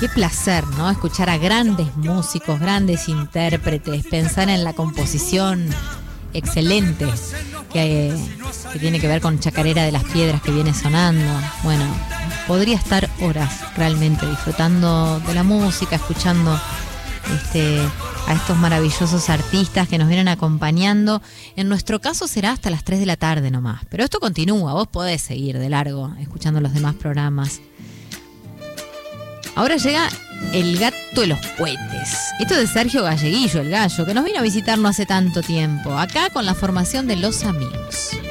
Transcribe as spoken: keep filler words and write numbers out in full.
qué placer, ¿no? Escuchar a grandes músicos, grandes intérpretes, pensar en la composición excelente que, que tiene que ver con Chacarera de las Piedras que viene sonando. Bueno, podría estar horas realmente disfrutando de la música, escuchando este, a estos maravillosos artistas que nos vienen acompañando. En nuestro caso será hasta las tres de la tarde nomás, pero esto continúa, vos podés seguir de largo escuchando los demás programas. Ahora llega El Gato de los Cohetes. Esto es de Sergio Galleguillo, el gallo, que nos vino a visitar no hace tanto tiempo, acá con la formación de Los Amigos.